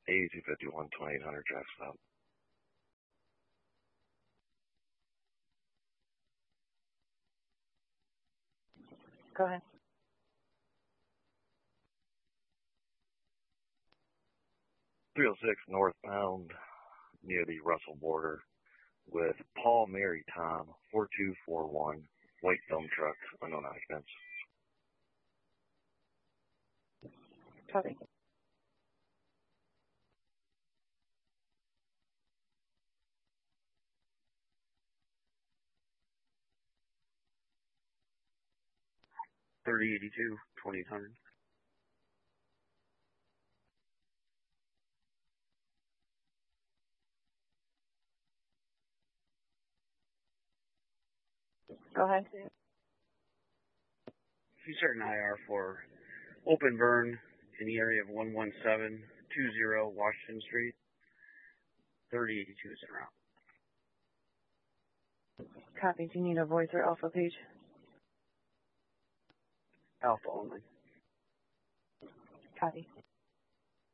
8251 2800 track stop. Go ahead. .306 northbound near the Russell border with Paul Mary Tom 4241 white dump truck, unknown occupants. Copy. .3082 2800. Go ahead. If you start an IR for open burn in the area of 11720 Washington Street, 3082 is en route. Copy. Do you need a voice or alpha page? Alpha only. Copy.